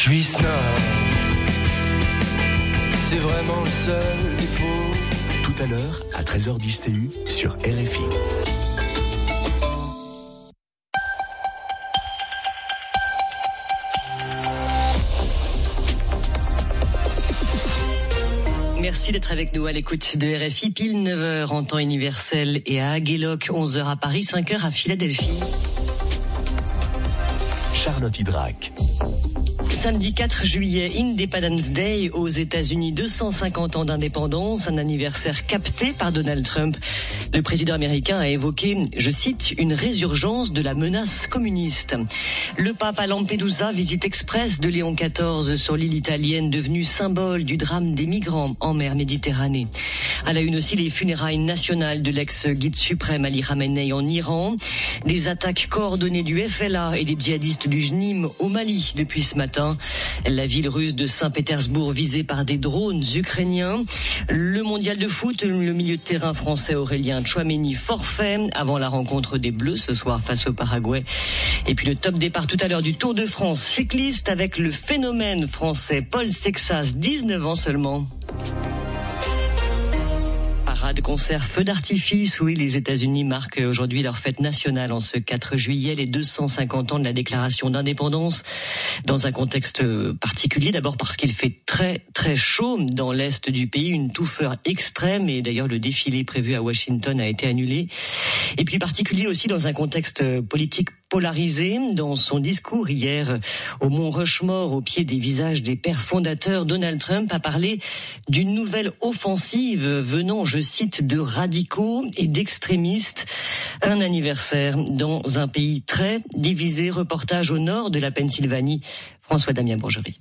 suis snob, c'est vraiment le seul défaut. Tout à l'heure, à 13h10 TU, sur RFI. Merci d'être avec nous à l'écoute de RFI. Pile 9h en temps universel et à Agueloc, 11h à Paris, 5h à Philadelphie. Charlotte Hydrac. Samedi 4 juillet, Independence Day aux États-Unis, 250 ans d'indépendance, un anniversaire capté par Donald Trump. Le président américain a évoqué, je cite, une résurgence de la menace communiste. Le pape à Lampedusa, visite express de Léon XIV sur l'île italienne devenue symbole du drame des migrants en mer Méditerranée. À la une aussi, les funérailles nationales de l'ex-guide suprême Ali Khamenei en Iran. Des attaques coordonnées du FLA et des djihadistes du JNIM au Mali depuis ce matin. La ville russe de Saint-Pétersbourg visée par des drones ukrainiens. Le mondial de foot, le milieu de terrain français Aurélien Tchouaméni forfait avant la rencontre des Bleus ce soir face au Paraguay. Et puis le top départ tout à l'heure du Tour de France cycliste avec le phénomène français Paul Sexas, 19 ans seulement. Parade, concert, feu d'artifice. Oui, les États-Unis marquent aujourd'hui leur fête nationale en ce 4 juillet, les 250 ans de la déclaration d'indépendance. Dans un contexte particulier, d'abord parce qu'il fait très très chaud dans l'est du pays, une touffeur extrême, et d'ailleurs le défilé prévu à Washington a été annulé. Et puis particulier aussi dans un contexte politique polarisé. Dans son discours hier au Mont Rushmore, au pied des visages des pères fondateurs, Donald Trump a parlé d'une nouvelle offensive venant, je cite, de radicaux et d'extrémistes. Un anniversaire dans un pays très divisé. Reportage au nord de la Pennsylvanie. François-Damien Bourgerie.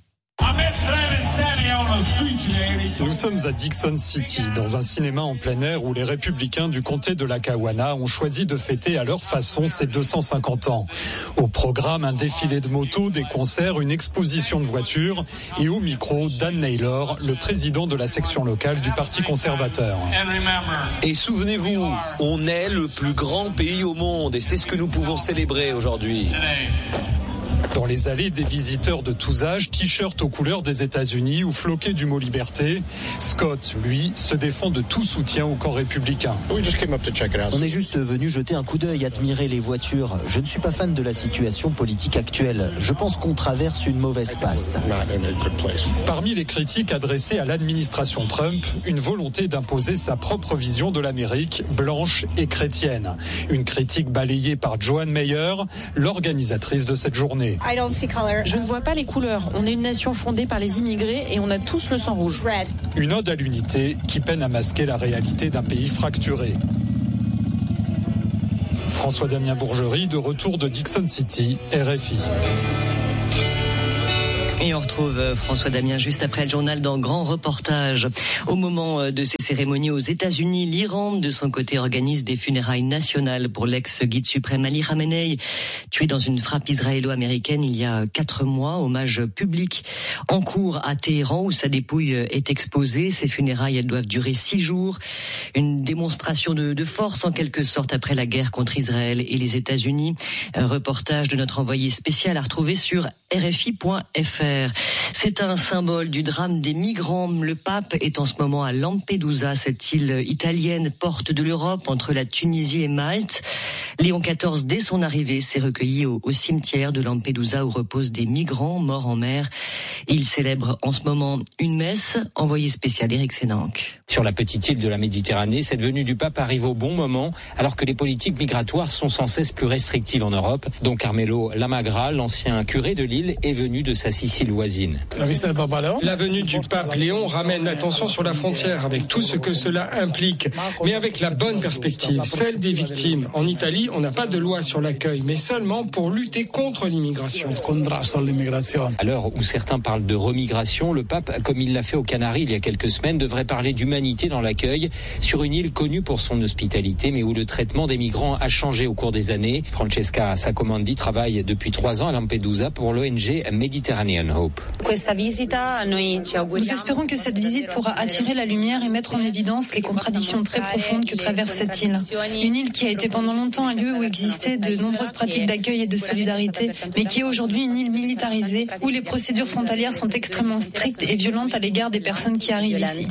Nous sommes à Dixon City, dans un cinéma en plein air où les républicains du comté de Lackawanna ont choisi de fêter à leur façon ces 250 ans. Au programme, un défilé de motos, des concerts, une exposition de voitures et au micro, Dan Naylor, le président de la section locale du Parti conservateur. Et souvenez-vous, on est le plus grand pays au monde et c'est ce que nous pouvons célébrer aujourd'hui. Dans les allées, des visiteurs de tous âges, t-shirts aux couleurs des États-Unis ou floqués du mot liberté. Scott, lui, se défend de tout soutien au camp républicain. On est juste venu jeter un coup d'œil, admirer les voitures. Je ne suis pas fan de la situation politique actuelle. Je pense qu'on traverse une mauvaise passe. Parmi les critiques adressées à l'administration Trump, une volonté d'imposer sa propre vision de l'Amérique, blanche et chrétienne. Une critique balayée par Joan Meyer, l'organisatrice de cette journée. Je ne vois pas les couleurs. On est une nation fondée par les immigrés et on a tous le sang rouge. Une ode à l'unité qui peine à masquer la réalité d'un pays fracturé. François-Damien Bourgerie, de retour de Dixon City, RFI. Et on retrouve François Damien juste après le journal dans Grand Reportage. Au moment de ces cérémonies aux États-Unis, l'Iran, de son côté, organise des funérailles nationales pour l'ex-guide suprême Ali Khamenei, tué dans une frappe israélo-américaine il y a 4 mois. Hommage public en cours à Téhéran où sa dépouille est exposée. Ces funérailles, elles doivent durer 6 jours. Une démonstration de force en quelque sorte après la guerre contre Israël et les États-Unis. Un reportage de notre envoyé spécial à retrouver sur rfi.fr. C'est un symbole du drame des migrants. Le pape est en ce moment à Lampedusa, cette île italienne, porte de l'Europe entre la Tunisie et Malte. Léon XIV, dès son arrivée, s'est recueilli au cimetière de Lampedusa où reposent des migrants morts en mer. Et il célèbre en ce moment une messe. Envoyé spécial Éric Sénanque. Sur la petite île de la Méditerranée, cette venue du pape arrive au bon moment, alors que les politiques migratoires sont sans cesse plus restrictives en Europe. Don Carmelo Lamagra, l'ancien curé de l'île, est venu de sa Sicile voisine. La venue du pape Léon ramène l'attention sur la frontière, avec tout ce que cela implique, mais avec la bonne perspective, celle des victimes. En Italie, on n'a pas de loi sur l'accueil, mais seulement pour lutter contre l'immigration. À l'heure où certains parlent de remigration, le pape, comme il l'a fait aux Canaries il y a quelques semaines, devrait parler d'humanité dans l'accueil, sur une île connue pour son hospitalité, mais où le traitement des migrants a changé au cours des années. Francesca Sacomandi travaille depuis 3 ans à Lampedusa pour l'ONG Méditerranéenne. Hope. Nous espérons que cette visite pourra attirer la lumière et mettre en évidence les contradictions très profondes que traverse cette île. Une île qui a été pendant longtemps un lieu où existaient de nombreuses pratiques d'accueil et de solidarité, mais qui est aujourd'hui une île militarisée où les procédures frontalières sont extrêmement strictes et violentes à l'égard des personnes qui arrivent ici.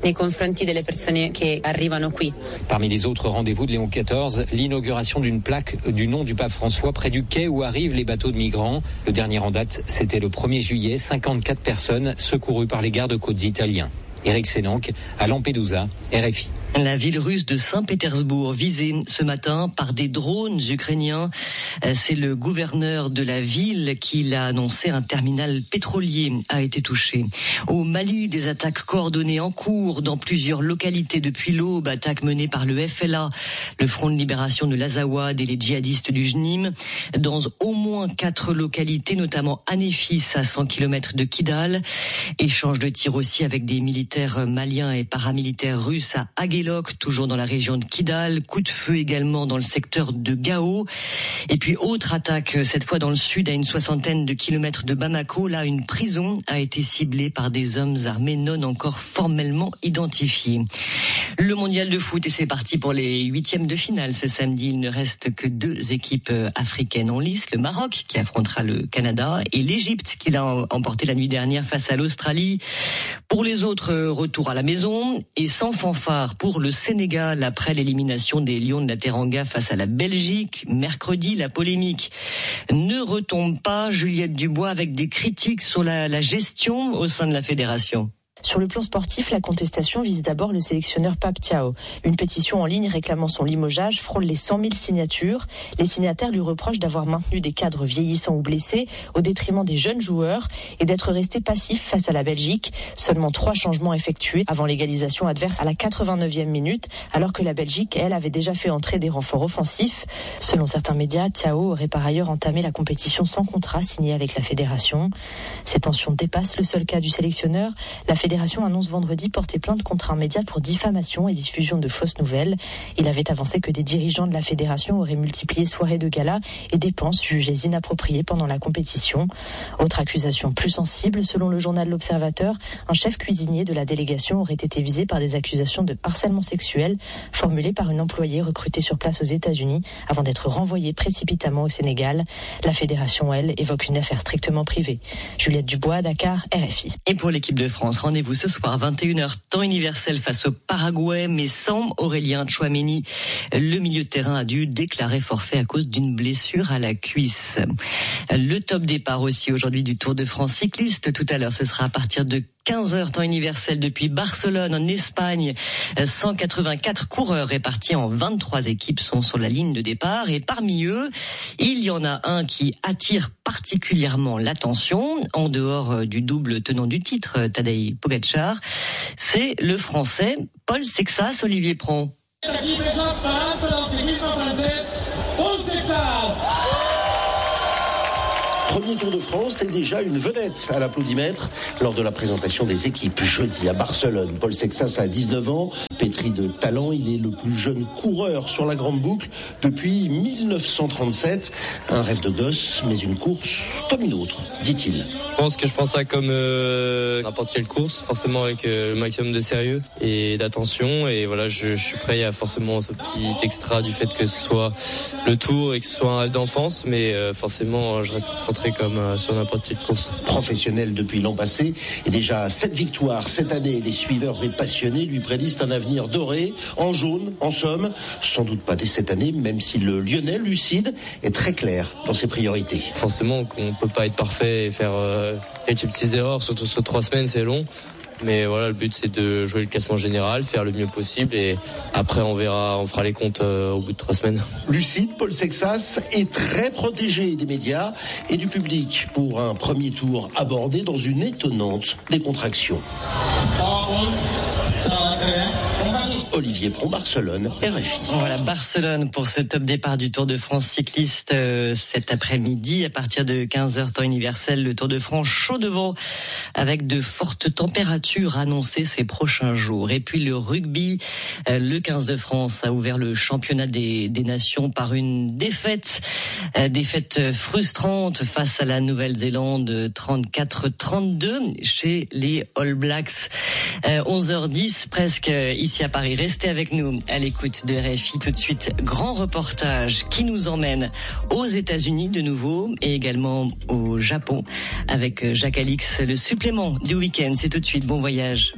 Parmi les autres rendez-vous de Léon XIV, l'inauguration d'une plaque du nom du pape François près du quai où arrivent les bateaux de migrants. Le dernier en date, c'était le 1er juillet, 54 personnes secourues par les gardes-côtes italiens. Éric Sénanque, à Lampedusa, RFI. La ville russe de Saint-Pétersbourg visée ce matin par des drones ukrainiens. C'est le gouverneur de la ville qui l'a annoncé. Un terminal pétrolier a été touché. Au Mali, des attaques coordonnées en cours dans plusieurs localités depuis l'aube. Attaques menées par le FLA, le Front de libération de l'Azawad et les djihadistes du JNIM. Dans au moins 4 localités, notamment à Néfis, à 100 km de Kidal. Échange de tirs aussi avec des militaires maliens et paramilitaires russes à Aguelok, toujours dans la région de Kidal. Coup de feu également dans le secteur de Gao. Et puis autre attaque, cette fois dans le sud, à une 60aine de kilomètres de Bamako. Là, une prison a été ciblée par des hommes armés non encore formellement identifiés. Le mondial de foot, et c'est parti pour les 8e de finale ce samedi. Il ne reste que 2 équipes africaines en lice. Le Maroc qui affrontera le Canada et l'Égypte qui l'a emporté la nuit dernière face à l'Australie. Pour les autres, retour à la maison et sans fanfare pour le Sénégal après l'élimination des Lions de la Teranga face à la Belgique. Mercredi, la polémique ne retombe pas. Juliette Dubois avec des critiques sur la gestion au sein de la fédération. Sur le plan sportif, la contestation vise d'abord le sélectionneur Pape Thiaw. Une pétition en ligne réclamant son limogeage frôle les 100 000 signatures. Les signataires lui reprochent d'avoir maintenu des cadres vieillissants ou blessés au détriment des jeunes joueurs et d'être resté passif face à la Belgique. Seulement 3 changements effectués avant l'égalisation adverse à la 89e minute, alors que la Belgique, elle, avait déjà fait entrer des renforts offensifs. Selon certains médias, Thiaw aurait par ailleurs entamé la compétition sans contrat signé avec la fédération. Ces tensions dépassent le seul cas du sélectionneur. La fédération annonce vendredi porter plainte contre un média pour diffamation et diffusion de fausses nouvelles. Il avait avancé que des dirigeants de la fédération auraient multiplié soirées de gala et dépenses jugées inappropriées pendant la compétition. Autre accusation plus sensible, selon le journal L'Observateur, un chef cuisinier de la délégation aurait été visé par des accusations de harcèlement sexuel formulées par une employée recrutée sur place aux États-Unis avant d'être renvoyée précipitamment au Sénégal. La fédération, elle, évoque une affaire strictement privée. Juliette Dubois, Dakar, RFI. Et pour l'équipe de France, rendez-vous ce soir 21h temps universel face au Paraguay, mais sans Aurélien Tchouaméni. Le milieu de terrain a dû déclarer forfait à cause d'une blessure à la cuisse. Le top départ aussi aujourd'hui du Tour de France cycliste. Tout à l'heure, ce sera à partir de 15h temps universel depuis Barcelone en Espagne. 184 coureurs répartis en 23 équipes sont sur la ligne de départ et parmi eux, il y en a un qui attire particulièrement l'attention en dehors du double tenant du titre, Tadej Pogačar. C'est le Français Paul Sexas, Olivier Pron. Premier Tour de France et déjà une vedette à l'applaudimètre lors de la présentation des équipes jeudi à Barcelone. Paul Sexas a 19 ans, pétri de talent, il est le plus jeune coureur sur la grande boucle depuis 1937. Un rêve de gosse, mais une course comme une autre, dit-il. Je pense que je pense ça comme n'importe quelle course, forcément avec le maximum de sérieux et d'attention. Et voilà, je suis prêt. Il y a forcément ce petit extra du fait que ce soit le Tour et que ce soit un rêve d'enfance, mais forcément, je reste concentré comme sur n'importe quelle course. Professionnel depuis l'an passé et déjà 7 victoires cette année. Les suiveurs et passionnés lui prédisent un avenir doré, en jaune, en somme. Sans doute pas dès cette année, même si le Lyonnais, lucide, est très clair dans ses priorités. Forcément qu'on peut pas être parfait et faire quelques petites erreurs, surtout sur 3 semaines, c'est long. Mais voilà, le but c'est de jouer le classement général, faire le mieux possible et après on fera les comptes au bout de 3 semaines. Lucide, Paul Sexas est très protégé des médias et du public pour un premier tour abordé dans une étonnante décontraction. Olivier Pron, Barcelone, RFI. Voilà, Barcelone pour ce top départ du Tour de France cycliste cet après-midi à partir de 15h temps universel. Le Tour de France chaud devant avec de fortes températures annoncées ces prochains jours. Et puis le rugby, le 15 de France a ouvert le championnat des nations par une défaite frustrante face à la Nouvelle-Zélande 34-32 chez les All Blacks. 11h10 presque ici à Paris. Restez avec nous à l'écoute de RFI. Tout de suite, grand reportage qui nous emmène aux États-Unis de nouveau et également au Japon avec Jacques Alix. Le supplément du week-end, c'est tout de suite. Bon voyage.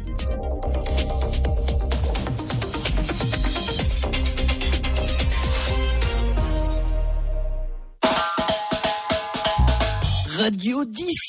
Radio 10.